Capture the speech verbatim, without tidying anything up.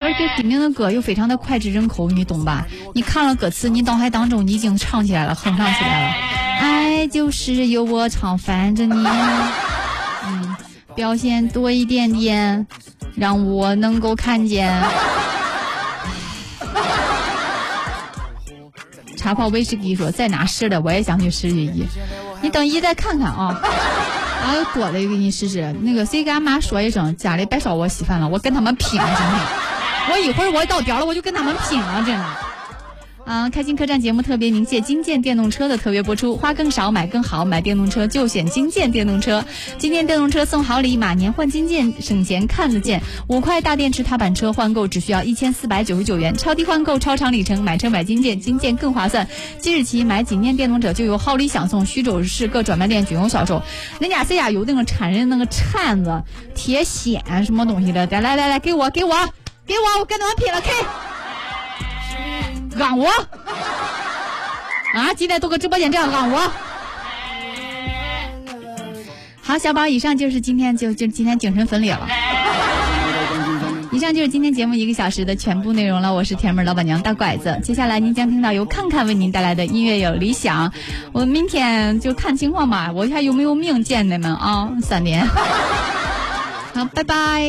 而且听名的歌又非常的脍炙人口，你懂吧？你看了歌词，你脑海当中你已经唱起来了，哼唱起来了。爱就是由我常烦着你，嗯，表现多一点点，让我能够看见。茶泡威士忌说在哪试的，我也想去试一试。你等一再看看啊。然后多的给你试试，那个谁给俺妈说一声，家里别烧我稀饭了，我跟他们拼了，今天我一会儿我到点了，我就跟他们拼了，真的。啊、呃，开心客栈节目特别鸣谢金健电动车的特别播出，花更少买更好，买电动车就选金健电动车。金健电动车送好礼，马年换金健，省钱看得见。五块大电池踏板车换购只需要一千四百九十九元，超低换购超长里程，买车买金健，金健更划算。即日起买金健电动车就有好礼相送，徐州市各专卖店均有销售。人家谁家有那个缠人那个铲子、铁线什么东西的，来来来，给我给我给我，我跟他们拼了 K。让我啊！今天都搁直播间这样让我。好，小宝，以上就是今天就就今天精神分裂了。以上就是今天节目一个小时的全部内容了。我是甜妹老板娘大拐子，接下来您将听到由看看为您带来的音乐有理想。我明天就看情况吧，我还有没有命见你们啊？三点。好，拜拜。